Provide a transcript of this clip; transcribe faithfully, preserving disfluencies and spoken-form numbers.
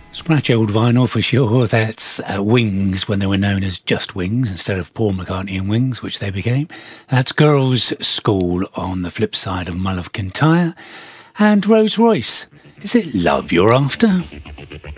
Scratch old vinyl for sure. That's uh, Wings when they were known as just Wings instead of Paul McCartney and Wings, which they became. That's Girls' School on the flip side of Mull of Kintyre. And Rose Royce. Is it love you're after?